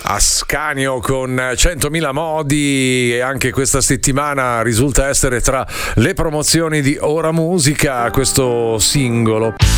Ascanio con 100.000 modi, e anche questa settimana risulta essere tra le promozioni di Ora Musica questo singolo.